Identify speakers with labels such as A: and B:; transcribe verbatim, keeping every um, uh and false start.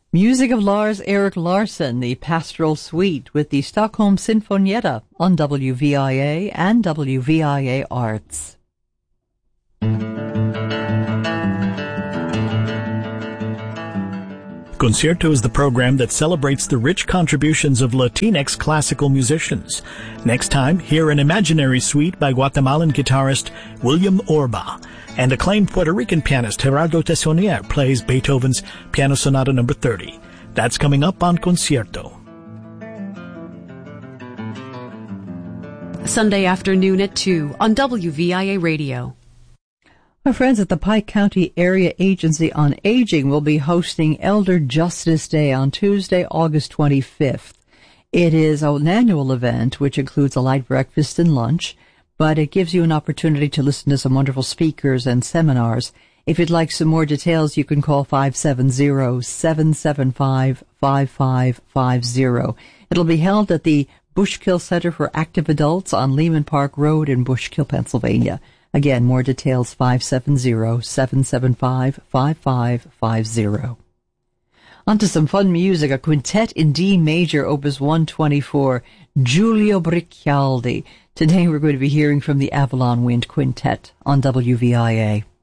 A: Music of Lars Erik Larsson, the Pastoral Suite with the Stockholm Sinfonietta on W V I A and W V I A Arts.
B: Concierto is the program that celebrates the rich contributions of Latinx classical musicians. Next time, hear an imaginary suite by Guatemalan guitarist William Orba, and acclaimed Puerto Rican pianist Gerardo Tessonier plays Beethoven's Piano Sonata number thirty. That's coming up on Concierto.
C: Sunday afternoon at two on W V I A Radio.
A: Our friends at the Pike County Area Agency on Aging will be hosting Elder Justice Day on Tuesday, August twenty-fifth. It is an annual event which includes a light breakfast and lunch, but it gives you an opportunity to listen to some wonderful speakers and seminars. If you'd like some more details, you can call five seven zero, seven seven five, five five five zero. It'll be held at the Bushkill Center for Active Adults on Lehman Park Road in Bushkill, Pennsylvania. Again, more details, five seven zero, seven seven five, five five five zero. On to some fun music, a quintet in D major, opus one twenty-four, Giulio Briccialdi. Today we're going to be hearing from the Avalon Wind Quintet on W V I A.